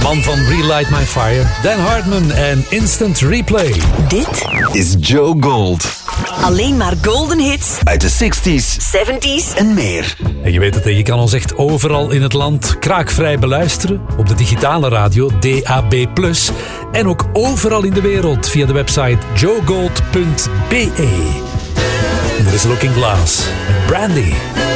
man van Relight My Fire, Dan Hartman en Instant Replay. Dit is Joe Gold. Alleen maar golden hits Uit de 60s, 70s en meer. En je weet het, je kan ons echt overal in het land kraakvrij beluisteren. Op de digitale radio, DAB+. En ook overal in de wereld via de website joegold.be. En er is Looking Glass met Brandy.